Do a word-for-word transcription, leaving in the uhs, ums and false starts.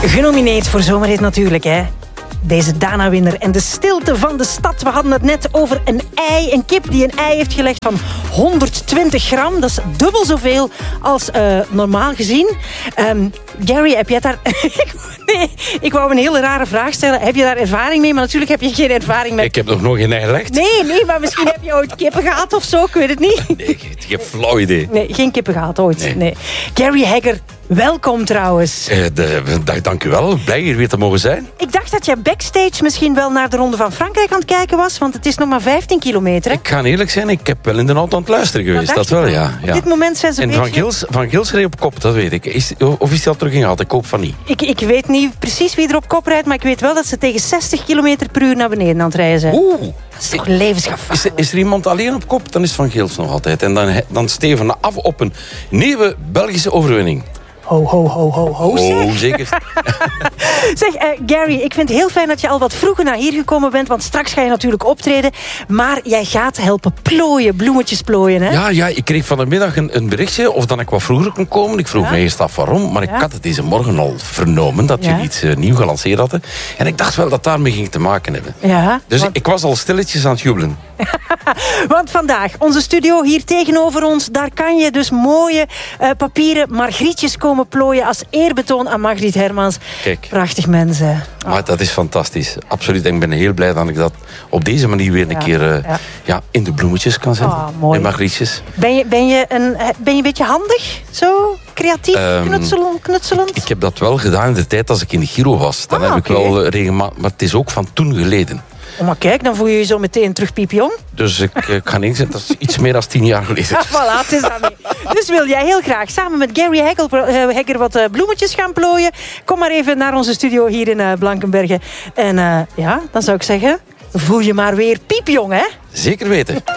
Genomineerd voor Zomerhit natuurlijk, hè. Deze Dana-winner en de stilte van de stad. We hadden het net over een ei. Een kip die een ei heeft gelegd van honderdtwintig gram. Dat is dubbel zoveel als uh, normaal gezien. Um, Gary, heb jij daar... nee, ik wou een hele rare vraag stellen. Heb je daar ervaring mee? Maar natuurlijk heb je geen ervaring met... Ik heb nog nooit geen ei gelegd. Nee, nee, maar misschien heb je ooit kippen gehad of zo. Ik weet het niet. Nee, ik heb flauw idee. Nee, geen kippen gehad ooit. Nee. Nee. Gary Hegger, welkom trouwens. Eh, de, de, dank u wel. Blij hier weer te mogen zijn. Ik dacht dat je backstage misschien wel naar de Ronde van Frankrijk aan het kijken was, want het is nog maar vijftien kilometer. Hè? Ik ga eerlijk zijn, ik heb wel in de auto aan het luisteren geweest. Dat, dat wel, ja, ja. Op dit moment zijn ze en een beetje... Van Gils, Van Gils reed op kop, dat weet ik. Is, of is hij al terug ingehaald? Ik hoop van niet. Ik, ik weet niet precies wie er op kop rijdt, maar ik weet wel dat ze tegen zestig kilometer per uur naar beneden aan het rijden zijn. Oeh. Dat is toch levensgevaarlijk. Is, is er iemand alleen op kop, dan is Van Gils nog altijd. En dan, dan steven af op een nieuwe Belgische overwinning. Ho, ho, ho, ho, ho, zeg. Oh, zeker. Zeg, uh, Gary, ik vind het heel fijn dat je al wat vroeger naar hier gekomen bent, want straks ga je natuurlijk optreden. Maar jij gaat helpen plooien, bloemetjes plooien, hè? Ja, ja, ik kreeg vanmiddag een, een berichtje of dan ik wat vroeger kon komen. Ik vroeg ja? me eerst af waarom, maar ik ja? had het deze morgen al vernomen dat ja? jullie iets uh, nieuw gelanceerd hadden. En ik dacht wel dat daarmee ging te maken hebben. Ja, dus want... ik was al stilletjes aan het jubelen. Want vandaag, onze studio hier tegenover ons, daar kan je dus mooie uh, papieren margrietjes komen plooien als eerbetoon aan Margriet Hermans. Kijk. Prachtig mensen. Oh. Maar dat is fantastisch. Absoluut. En ik ben heel blij dat ik dat op deze manier weer een ja, keer uh, ja. Ja, in de bloemetjes kan zetten. Oh, mooi. En margrietjes. Ben je, ben, je een, ben je een beetje handig? Zo creatief, um, knutselend? knutselend? Ik, ik heb dat wel gedaan in de tijd als ik in de Giro was. Dan ah, heb ik okay. wel regelmatig... Maar het is ook van toen geleden. Oh, maar kijk, dan voel je je zo meteen terug piepjong. Dus ik, ik ga niet zeggen, dat is iets meer dan tien jaar geleden. Ja, voilà, het is dat niet. Dus wil jij heel graag samen met Gary Hegger wat uh, bloemetjes gaan plooien? Kom maar even naar onze studio hier in uh, Blankenberge. En uh, ja, dan zou ik zeggen, voel je maar weer piepjong, hè? Zeker weten.